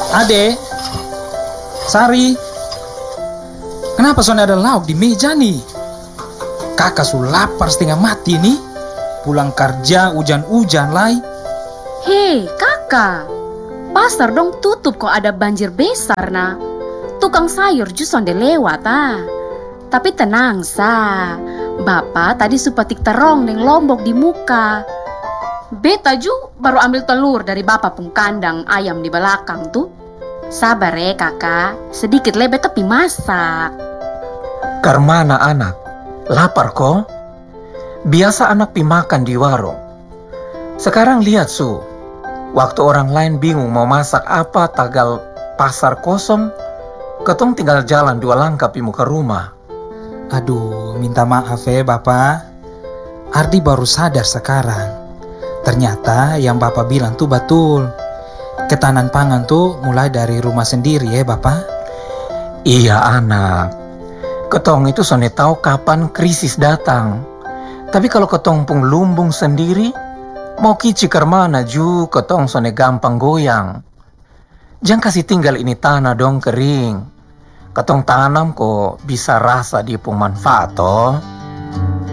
Ade, Sari, kenapa soalnya ada lauk di meja nih? Kakak su lapar setengah mati nih. Pulang kerja hujan-hujan lai. Hei kakak, pasar dong tutup kok ada banjir besar nah. Tukang sayur jus sonde lewat ah. Tapi tenang sa, bapak tadi supetik terong neng lombok di muka. Beta ju baru ambil telur dari bapak pung kandang ayam di belakang tuh. Sabar ya kakak, sedikit lebih tapi masak. Karmana anak, lapar kok? Biasa anak pi makan di warung. Sekarang lihat su, waktu orang lain bingung mau masak apa tagal pasar kosong, ketong tinggal jalan 2 langkah pi muka rumah. Aduh, minta maaf ya Bapak. Ardi baru sadar sekarang. Ternyata yang Bapak bilang tuh betul. Ketahanan pangan tuh mulai dari rumah sendiri ya Bapak. Iya anak, ketong itu sone tahu kapan krisis datang. Tapi kalau ketong pung lumbung sendiri, mau kici kermana ju ketong sone gampang goyang. Jangan kasih tinggal ini tanah dong kering. Ketong tanam kok bisa rasa di pung manfaat toh.